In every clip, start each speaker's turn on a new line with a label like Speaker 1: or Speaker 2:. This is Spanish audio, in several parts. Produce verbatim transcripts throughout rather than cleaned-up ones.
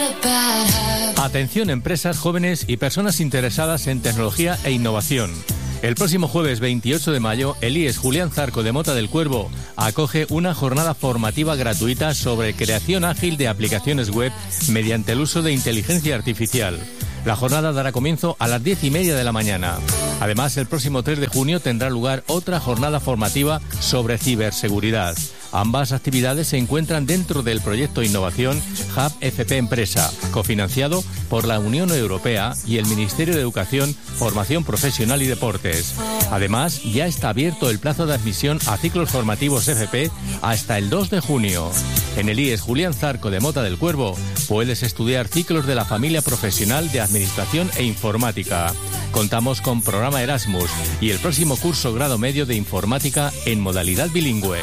Speaker 1: Atención empresas jóvenes y personas interesadas en tecnología e innovación. El próximo jueves veintiocho de mayo, el I E S Julián Zarco de Mota del Cuervo acoge una jornada formativa gratuita sobre creación ágil de aplicaciones web mediante el uso de inteligencia artificial. La jornada dará comienzo a las diez y media de la mañana. Además, el próximo tres de junio tendrá lugar otra jornada formativa sobre ciberseguridad. Ambas actividades se encuentran dentro del proyecto Innovación Hub F P Empresa, cofinanciado por la Unión Europea y el Ministerio de Educación, Formación Profesional y Deportes. Además, ya está abierto el plazo de admisión a ciclos formativos F P hasta el dos de junio. En el I E S Julián Zarco de Mota del Cuervo puedes estudiar ciclos de la familia profesional de Administración e Informática. Contamos con programa Erasmus y el próximo curso grado medio de Informática en modalidad bilingüe.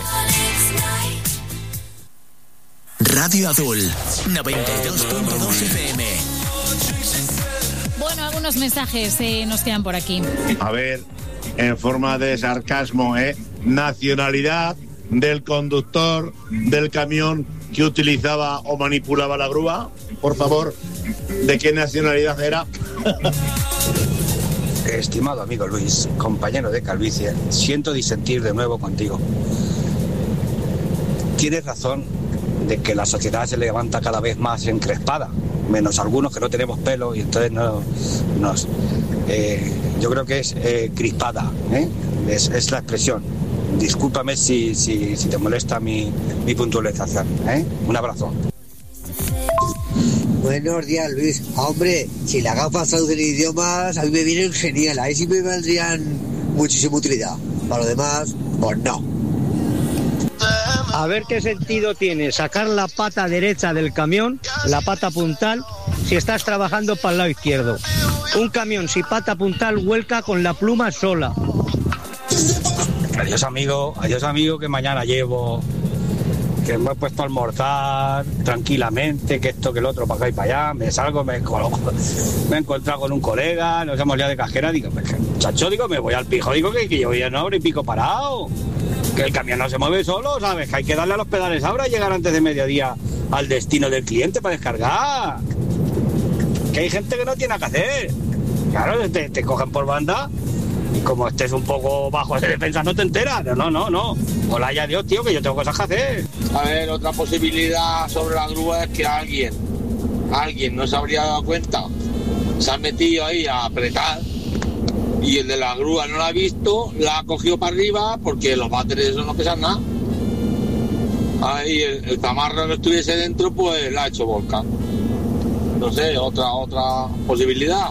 Speaker 2: Radio Azul, noventa y dos punto dos F M.
Speaker 3: Bueno, algunos mensajes eh, nos quedan por aquí.
Speaker 4: A ver, en forma de sarcasmo, ¿eh? Nacionalidad del conductor del camión que utilizaba o manipulaba la grúa. Por favor, ¿de qué nacionalidad era?
Speaker 5: Estimado amigo Luis, compañero de calvicie, siento disentir de nuevo contigo. Tienes razón de que la sociedad se levanta cada vez más encrespada, menos algunos que no tenemos pelo y entonces no, nos, eh, yo creo que es eh, crispada, ¿eh? es, es la expresión. Discúlpame si, si, si te molesta mi, mi puntualización, ¿eh? Un abrazo.
Speaker 6: Buenos días, Luis. Hombre, si las gafas traducen idiomas, a mí me vienen genial. Ahí sí me valdrían muchísima utilidad. Para lo demás, pues no.
Speaker 7: A ver qué sentido tiene sacar la pata derecha del camión, la pata puntal, si estás trabajando para el lado izquierdo. Un camión sin pata puntal vuelca con la pluma sola.
Speaker 5: Adiós, amigo. Adiós, amigo, que mañana llevo... que me he puesto a almorzar tranquilamente, que esto, que el otro, para acá y para allá, me salgo, me coloco, me he encontrado con un colega, nos hemos liado de cajera, digo, muchacho, digo, me voy al pijo, digo que, que yo ya no abro y pico parado, que el camión no se mueve solo, ¿sabes? Que hay que darle a los pedales ahora y llegar antes de mediodía al destino del cliente para descargar, que hay gente que no tiene nada que hacer, claro, te, te cogen por banda. Y como estés un poco bajo de defensa no te enteras. No, no, no. Hola ya Dios, tío, que yo tengo cosas que hacer.
Speaker 8: A ver, otra posibilidad sobre la grúa es que alguien, alguien no se habría dado cuenta, se ha metido ahí a apretar y el de la grúa no la ha visto, la ha cogido para arriba porque los váteres no pesan nada. Ahí el, el tamarro que estuviese dentro, pues la ha hecho volcán. No sé, otra, otra posibilidad.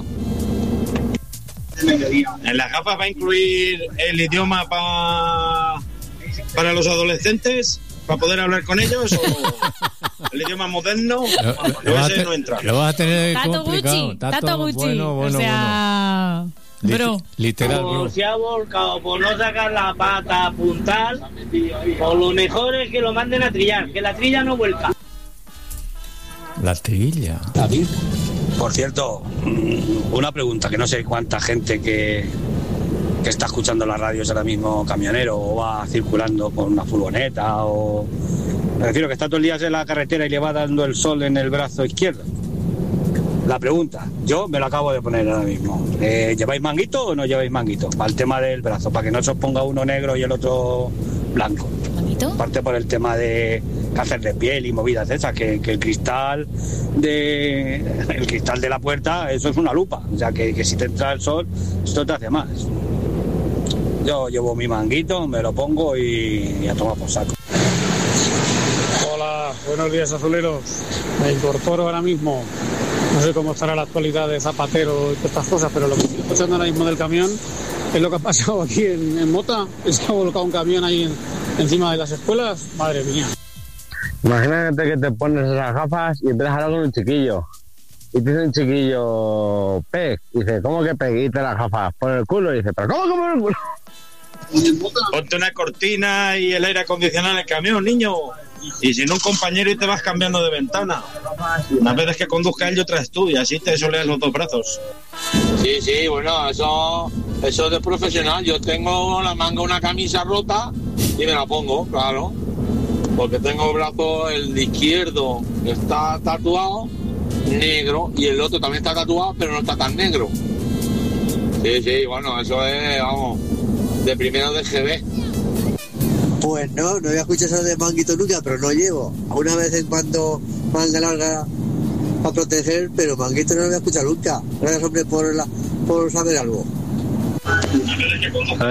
Speaker 9: ¿En las gafas va a incluir el idioma pa... para los adolescentes? ¿Para poder hablar con ellos? ¿O el idioma moderno?
Speaker 1: Lo, lo,
Speaker 9: ese
Speaker 1: te,
Speaker 9: no entra.
Speaker 1: Lo vas a tener
Speaker 3: Tato
Speaker 1: complicado.
Speaker 3: Gucci,
Speaker 1: Tato,
Speaker 3: Tato Gucci.
Speaker 1: Bueno, bueno,
Speaker 3: o sea,
Speaker 1: bueno.
Speaker 3: bro.
Speaker 1: Literal, bro.
Speaker 7: Como se ha volcado por no sacar la pata puntal, o lo mejor es que lo manden a trillar, que la trilla no vuelca.
Speaker 1: La trilla.
Speaker 5: David. Por cierto, una pregunta, que no sé cuánta gente que, que está escuchando las radios ahora mismo, camionero, o va circulando con una furgoneta, o... Me refiero que está todo el día en la carretera y le va dando el sol en el brazo izquierdo. La pregunta, yo me lo acabo de poner ahora mismo. Eh, ¿Lleváis manguito o no lleváis manguito? Para el tema del brazo, para que no se os ponga uno negro y el otro blanco.
Speaker 3: ¿Manguito?
Speaker 5: Aparte por el tema de cáncer de piel y movidas de esas, que, que el cristal de el cristal de la puerta, eso es una lupa. O sea, que, que si te entra el sol, esto te hace más. Yo llevo mi manguito, me lo pongo y, y a tomar por saco.
Speaker 10: Hola, buenos días, azuleros. Me incorporo ahora mismo. No sé cómo estará la actualidad de Zapatero y todas estas cosas, pero lo que estoy escuchando ahora mismo del camión es lo que ha pasado aquí en, en Mota. Se ha volcado un camión ahí en, encima de las escuelas. Madre mía.
Speaker 11: Imagínate que te pones esas gafas y empiezas a hablar con un chiquillo. Y te dice un chiquillo, Peg. Y dice, ¿cómo que Peg? Y te las gafas por el culo. Y dice, ¿pero cómo que por el culo?
Speaker 9: Ponte una cortina y el aire acondicionado en el camión, niño. Y si no, un compañero y te vas cambiando de ventana. Unas veces que conduzca él y otras tú, y así te soleas los dos brazos.
Speaker 8: Sí, sí, bueno, eso, eso es de profesional. Yo tengo la manga, una camisa rota y me la pongo, claro. Porque tengo el brazo, el izquierdo, está tatuado negro, y el otro también está tatuado, pero no está tan negro. Sí, sí, bueno, eso es, vamos, de primero de G B.
Speaker 6: Pues no, no había escuchado eso de manguito nunca, pero no llevo. Una vez en cuando manga larga para proteger, pero manguito no lo había escuchado nunca. Gracias, hombre, por, la, por saber algo.